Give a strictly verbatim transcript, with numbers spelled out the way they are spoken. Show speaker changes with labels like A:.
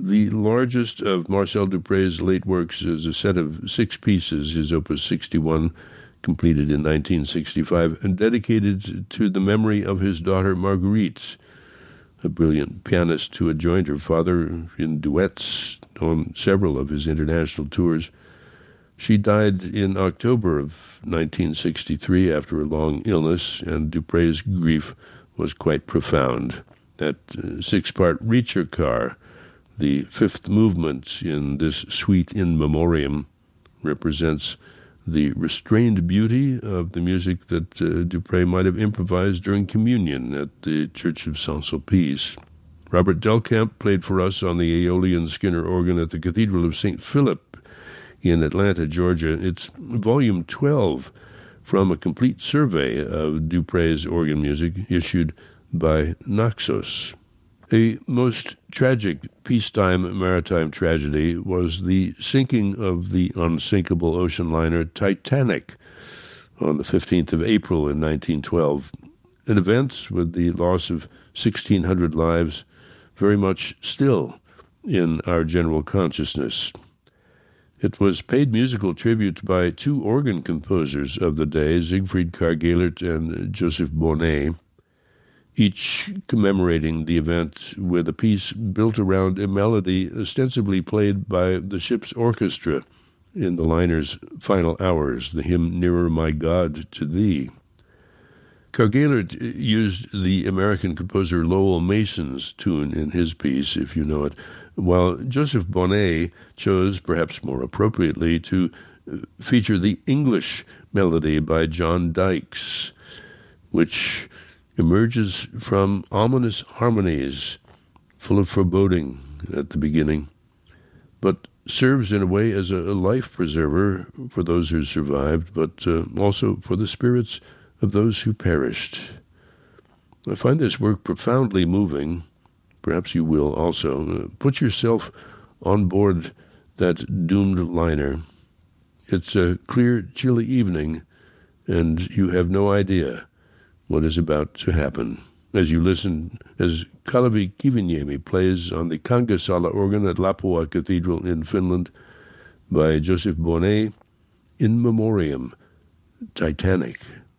A: the largest of Marcel Dupre's late works is a set of six pieces, his Opus sixty-one, completed in nineteen sixty-five, and dedicated to the memory of his daughter Marguerite, a brilliant pianist who had joined her father in duets on several of his international tours. She died in October of nineteen sixty-three after a long illness, and Dupre's grief was quite profound. That uh, six-part Ricercar, the fifth movement in this suite in memoriam, represents the restrained beauty of the music that uh, Dupre might have improvised during communion at the Church of Saint-Sulpice. Robert Delcamp played for us on the Aeolian Skinner organ at the Cathedral of Saint Philip in Atlanta, Georgia. It's volume twelve from a complete survey of Dupre's organ music issued by Naxos. A most tragic peacetime maritime tragedy was the sinking of the unsinkable ocean liner Titanic on the fifteenth of April in nineteen twelve, an event with the loss of sixteen hundred lives very much still in our general consciousness. It was paid musical tribute by two organ composers of the day, Siegfried Karg-Elert and Joseph Bonnet, each commemorating the event with a piece built around a melody ostensibly played by the ship's orchestra in the liner's final hours, the hymn Nearer My God to Thee. Karg-Elert used the American composer Lowell Mason's tune in his piece, if you know it, while Joseph Bonnet chose, perhaps more appropriately, to feature the English melody by John Dykes, which emerges from ominous harmonies, full of foreboding at the beginning, but serves in a way as a life preserver for those who survived, but uh, also for the spirits of those who perished. I find this work profoundly moving. Perhaps you will also. Uh, put yourself on board that doomed liner. It's a clear, chilly evening, and you have no idea what is about to happen as you listen as Kalevi Kiviniemi plays on the Kangasala organ at Lapua Cathedral in Finland by Joseph Bonnet, in memoriam, Titanic.